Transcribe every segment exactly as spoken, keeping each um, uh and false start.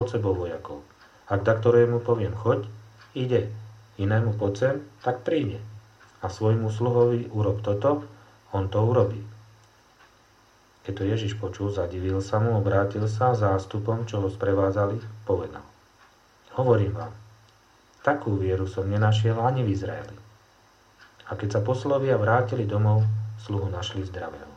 pod sebou vojakov. Ak da ktorému poviem choď, ide, inému poď sem, tak príde. A svojmu sluhovi urob toto, on to urobí. Keď to Ježiš počul, zadivil sa mu, obrátil sa zástupom, čo ho sprevádzali, povedal. Hovorím vám, takú vieru som nenašiel ani v Izraeli. A keď sa poslovia vrátili domov, sluhu našli zdravého.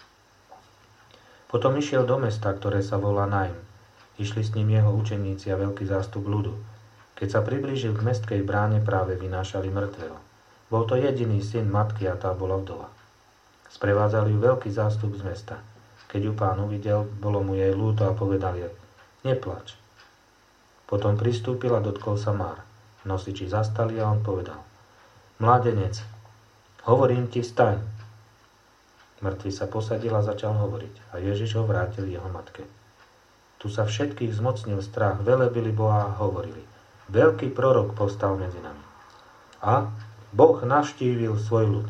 Potom išiel do mesta, ktoré sa volá Naim. Išli s ním jeho učeníci a veľký zástup ľudu. Keď sa priblížil k mestskej bráne, práve vynášali mŕtvého. Bol to jediný syn matky a tá bola vdova. Sprevádzali ju veľký zástup z mesta. Keď ju pán uvidel, bolo mu jej ľúto a povedal jej, neplač. Potom pristúpil a dotkol sa Már. Nosiči zastali a on povedal, mládenec, hovorím ti, vstaň. Mŕtvy sa posadil a začal hovoriť a Ježiš ho vrátil jeho matke. Tu sa všetkých zmocnil strach, velebili Boha a hovorili, veľký prorok povstal medzi nami. A Boh navštívil svoj ľud.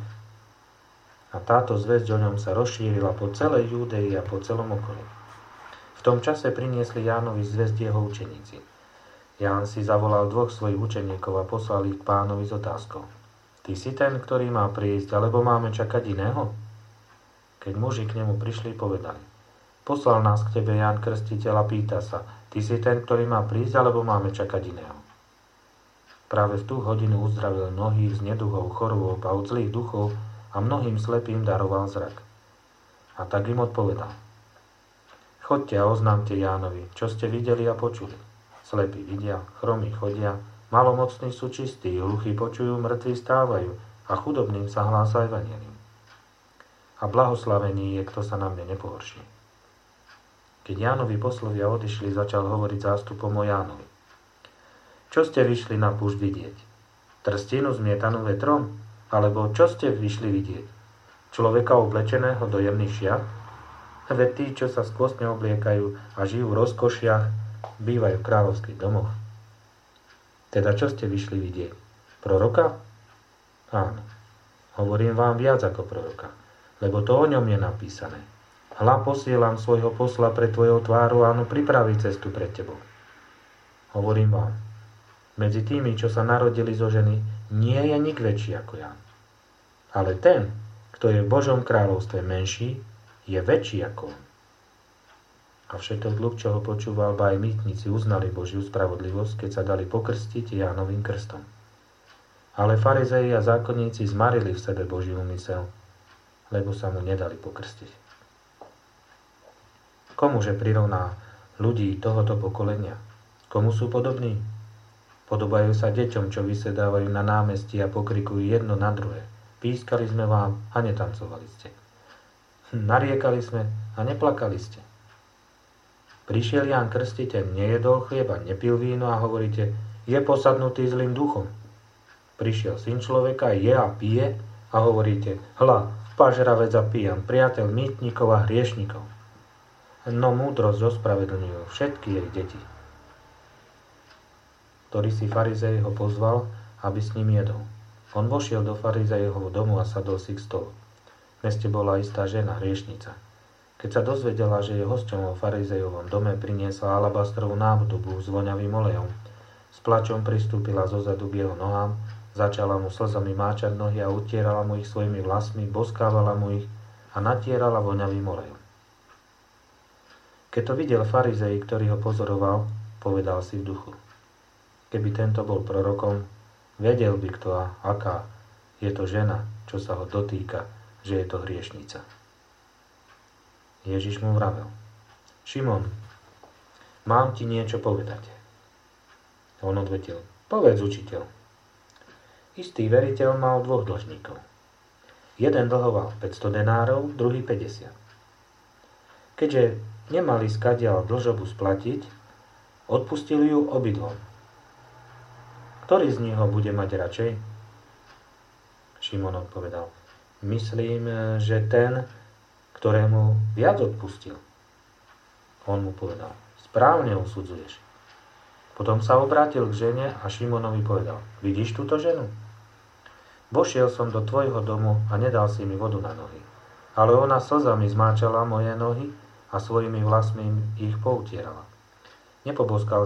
A táto zvesť o ňom sa rozšírila po celej Júdei a po celom okolí. V tom čase priniesli Jánovi zvesť jeho učeníci. Ján si zavolal dvoch svojich učeníkov a poslal ich k pánovi s otázkou. Ty si ten, ktorý má prísť, alebo máme čakať iného? Keď muži k nemu prišli, povedali. Poslal nás k tebe Ján Krstiteľ a pýta sa, ty si ten, ktorý má prísť, alebo máme čakať iného? Práve v tú hodinu uzdravil mnohých z neduhov, chorôb a od zlých duchov a mnohým slepým daroval zrak. A tak im odpovedal. Chodte a oznámte Jánovi, čo ste videli a počuli. Slepí vidia, chromí chodia, malomocní sú čistí, hluchí počujú, mŕtvi stávajú a chudobným sa hlása evanjelium. A blahoslavený je, kto sa na mne nepohorší. Keď Jánovi poslovia odišli, začal hovoriť zástupom o Jánovi. Čo ste vyšli na púšť vidieť? Trstinu zmietanú vetrom? Alebo čo ste vyšli vidieť? Človeka oblečeného do jemných šiat? Veď tí, čo sa skvostne obliekajú a žijú v rozkošiach, bývajú v kráľovských domoch. Teda čo ste vyšli vidieť? Proroka? Áno. Hovorím vám viac ako proroka, lebo to o ňom je napísané. Hľa, posielam svojho posla pred tvojou tvárou a áno, pripraví cestu pred tebou. Hovorím vám, medzi tými, čo sa narodili zo ženy, nie je nik väčší ako ja. Ale ten, kto je v Božom kráľovstve menší, je väčší ako on. A všetok ľud, čo ho počúval, ba aj mýtnici uznali Božiu spravodlivosť, keď sa dali pokrstiť Jánovým krstom. Ale farizei a zákonníci zmarili v sebe Boží úmysel, lebo sa mu nedali pokrstiť. Komuže prirovná ľudí tohoto pokolenia? Komu sú podobní? Podobajú sa deťom, čo vysedávajú na námestí a pokrikujú jedno na druhé. Pískali sme vám a netancovali ste. Nariekali sme a neplakali ste. Prišiel Ján Krstiteľ, nejedol chlieba, nepil víno a hovoríte, je posadnutý zlým duchom. Prišiel Syn človeka, je a pije a hovoríte, hľa, pažravec a pijan, priateľ mýtnikov a hriešnikov. No múdrosť ospravedlňujú všetky jej deti. Ktorý si farizej ho pozval, aby s ním jedol. On vošiel do farizejovho domu a sadol si k stolu. V meste bola istá žena, hriešnica. Keď sa dozvedela, že je hosťom vo farizejovom dome, priniesla alabastrovú nádobu s voňavým olejom. S plačom pristúpila zozadu k jeho nohám, začala mu slzami máčať nohy a utierala mu ich svojimi vlasmi, boskávala mu ich a natierala voňavým olejom. Keď to videl farizej, ktorý ho pozoroval, povedal si v duchu. Keby tento bol prorokom, vedel by kto a aká je to žena, čo sa ho dotýka, že je to hriešnica. Ježiš mu vravel. Šimon, mám ti niečo povedať. On odvetil. Povedz, učiteľ. Istý veriteľ mal dvoch dlžníkov. Jeden dlhoval päťsto denárov, druhý päťdesiat. Keďže nemali skadiaľ dlžobu splatiť, odpustili ju obidvom. Ktorý z nich ho bude mať radšej? Šimon odpovedal. Myslím, že ten, ktorému viac odpustil. On mu povedal. Správne usudzuješ. Potom sa obrátil k žene a Šimonovi povedal. Vidíš túto ženu? Vošiel som do tvojho domu a nedal si mi vodu na nohy. Ale ona slzami zmáčala moje nohy a svojimi vlasmi ich poutierala. Nepoboskal